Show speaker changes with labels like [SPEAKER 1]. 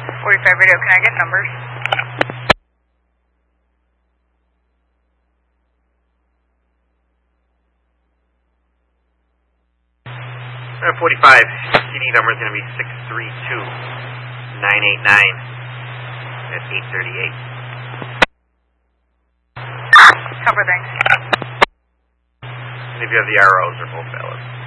[SPEAKER 1] 45 radio, can I get numbers?
[SPEAKER 2] 45, CD number is going to be 632989 at 838.
[SPEAKER 1] Cover, thanks.
[SPEAKER 2] And if you have the arrows, they're both valid.